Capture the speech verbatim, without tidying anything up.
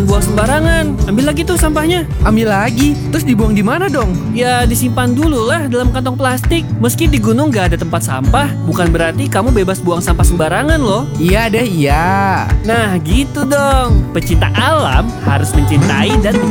Jangan buang sembarangan. Ambil lagi tuh sampahnya. Ambil lagi, terus dibuang di mana dong? Ya disimpan dulu lah dalam kantong plastik. Meski di gunung gak ada tempat sampah, bukan berarti kamu bebas buang sampah sembarangan loh. Iya deh, iya. Nah gitu dong. Pecinta alam harus mencintai dan